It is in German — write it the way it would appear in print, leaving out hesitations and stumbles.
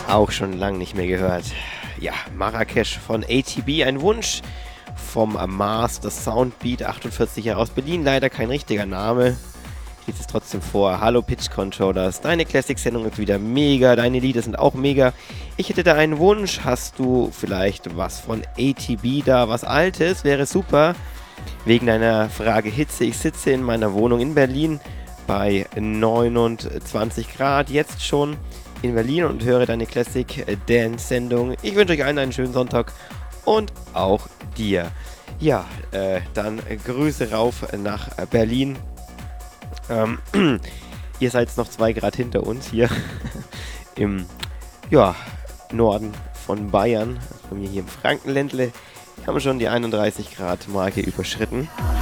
Auch schon lange nicht mehr gehört. Ja, Marrakesch von ATB, ein Wunsch vom Mars, das Soundbeat, 48 Jahre aus Berlin, leider kein richtiger Name. Ich lese es trotzdem vor. Hallo Pitch Controllers, deine Classic-Sendung ist wieder mega, deine Lieder sind auch mega. Ich hätte da einen Wunsch, hast du vielleicht was von ATB da, was Altes, wäre super. Wegen deiner Frage Hitze, ich sitze in meiner Wohnung in Berlin bei 29 Grad, jetzt schon in Berlin und höre deine Classic Dance Sendung. Ich wünsche euch allen einen schönen Sonntag und auch dir. Ja, dann Grüße rauf nach Berlin. Ihr seid noch 2 Grad hinter uns hier im Norden von Bayern. Bei mir hier im Frankenländle haben wir schon die 31 Grad Marke überschritten.